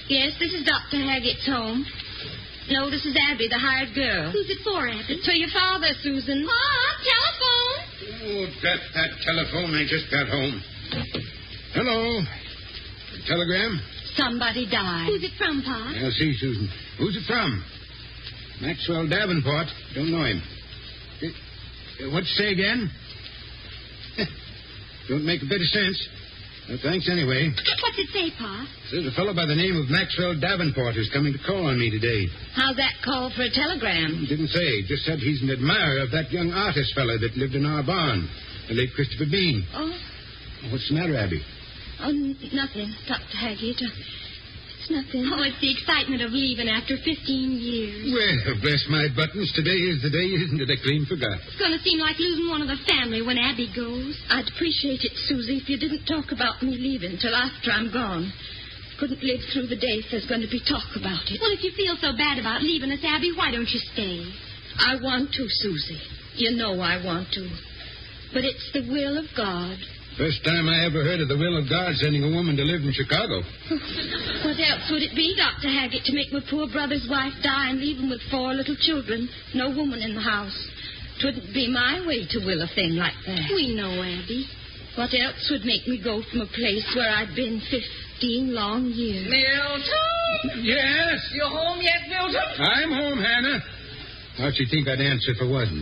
Yes, this is Dr. Haggett's home. No, this is Abby, the hired girl. Who's it for, Abby? To your father, Susan. Mom, telephone. Oh, that telephone. I just got home. Hello. Telegram? Somebody died. Who's it from, Pa? I'll see, Susan. Who's it from? Maxwell Davenport. Don't know him. What'd you say again? Don't make a bit of sense. Thanks anyway. What's it say, Pa? There's a fellow by the name of Maxwell Davenport who's coming to call on me today. How's that call for a telegram? Didn't say. Just said he's an admirer of that young artist fellow that lived in our barn, the late Christopher Bean. Oh? What's the matter, Abby? Oh, nothing, Dr. Haggett. It's nothing. Oh, it's the excitement of leaving after 15 years. Well, bless my buttons. Today is the day, isn't it? I clean forgot. It's going to seem like losing one of the family when Abby goes. I'd appreciate it, Susie, if you didn't talk about me leaving till after I'm gone. Couldn't live through the day if there's going to be talk about it. Well, if you feel so bad about leaving us, Abby, why don't you stay? I want to, Susie. You know I want to. But it's the will of God. First time I ever heard of the will of God sending a woman to live in Chicago. What else would it be, Dr. Haggett, to make my poor brother's wife die and leave him with 4 little children? No woman in the house. 'Twouldn't be my way to will a thing like that. We know, Abby. What else would make me go from a place where I'd been 15 long years? Milton? Yes? You home yet, Milton? I'm home, Hannah. How'd you think I'd answer if I wasn't?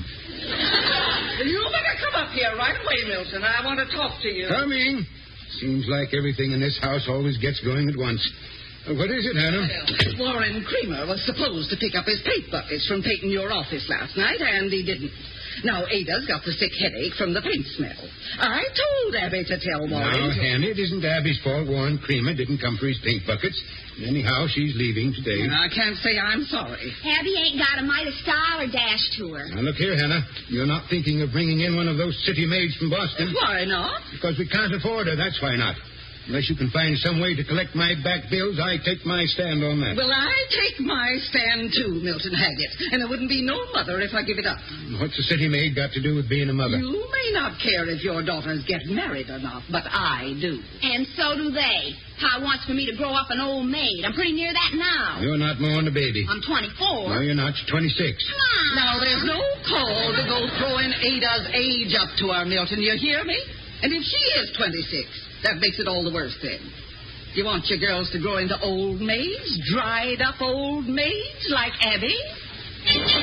You better come up here right away, Milton. I want to talk to you. Coming. Seems like everything in this house always gets going at once. What is it, Hannah? Warren Creamer was supposed to pick up his paint buckets from painting your office last night, and he didn't. Now, Ada's got the sick headache from the paint smell. I told Abby to tell Warren. Now, Hannah, it isn't Abby's fault Warren Creamer didn't come for his paint buckets. Anyhow, she's leaving today. I can't say I'm sorry. Abby ain't got a mite of style or dash to her. Now, look here, Hannah. You're not thinking of bringing in one of those city maids from Boston? Why not? Because we can't afford her. That's why not. Unless you can find some way to collect my back bills, I take my stand on that. Well, I take my stand, too, Milton Haggett. And there wouldn't be no mother if I give it up. What's a city maid got to do with being a mother? You may not care if your daughters get married or not, but I do. And so do they. Pa wants for me to grow up an old maid. I'm pretty near that now. You're not more than a baby. I'm 24. No, you're not. You're 26. Come on. Now, there's no call to go throwing Ada's age up to her, Milton. You hear me? And if she is 26, that makes it all the worse then. You want your girls to grow into old maids? Dried up old maids like Abby?